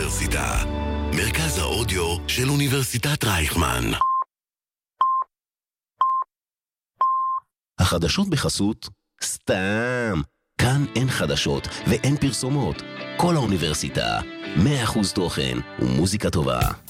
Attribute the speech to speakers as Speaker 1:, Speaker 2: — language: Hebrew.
Speaker 1: האוניברסיטה. מרכז האודיו של אוניברסיטת רייכמן. החדשות בחסות סתם. כאן אין חדשות ואין פרסומות. כל האוניברסיטה, 100% תוכן ומוזיקה טובה.